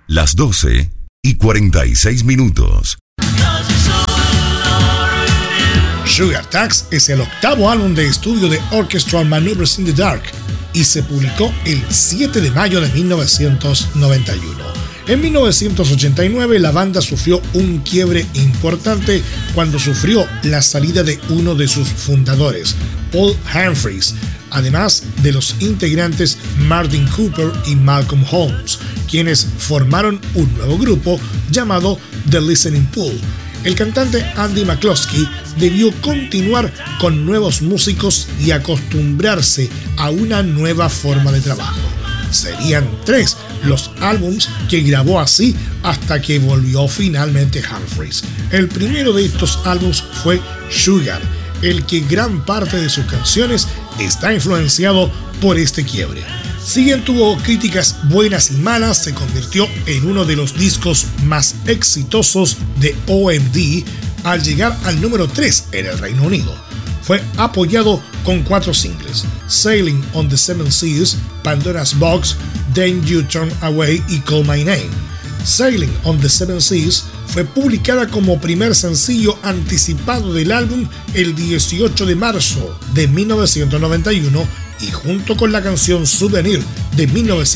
Las 12:46. Sugar Tax es el octavo álbum de estudio de Orchestral Maneuvers in the Dark y se publicó el 7 de mayo de 1991. En 1989 la banda sufrió un quiebre importante cuando sufrió la salida de uno de sus fundadores, Paul Humphries, además de los integrantes Martin Cooper y Malcolm Holmes, quienes formaron un nuevo grupo llamado The Listening Pool. El cantante Andy McCloskey debió continuar con nuevos músicos y acostumbrarse a una nueva forma de trabajo. Serían 3 los álbums que grabó así hasta que volvió finalmente Humphries. El primero de estos álbums fue Sugar, el que gran parte de sus canciones está influenciado por este quiebre. Si bien tuvo críticas buenas y malas, se convirtió en uno de los discos más exitosos de OMD al llegar al número 3 en el Reino Unido. Fue apoyado con 4 singles: Sailing on the Seven Seas, Pandora's Box, Then You Turn Away y Call My Name. Sailing on the Seven Seas fue publicada como primer sencillo anticipado del álbum el 18 de marzo de 1991 y junto con la canción Souvenir de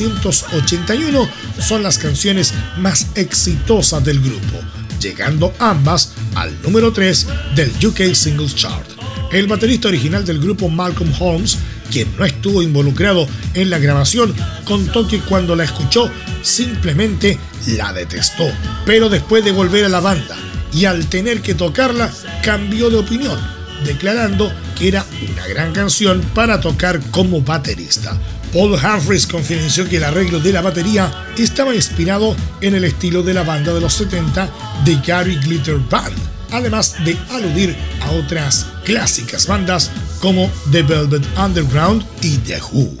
1981 son las canciones más exitosas del grupo, llegando ambas al número 3 del UK Singles Chart. El baterista original del grupo, Malcolm Holmes, quien no estuvo involucrado en la grabación, contó que cuando la escuchó simplemente la detestó, pero después de volver a la banda y al tener que tocarla cambió de opinión, declarando que era una gran canción para tocar como baterista. Paul Humphries confidenció que el arreglo de la batería estaba inspirado en el estilo de la banda de los 70 de Gary Glitter Band, además de aludir a otras clásicas bandas como The Velvet Underground y The Who.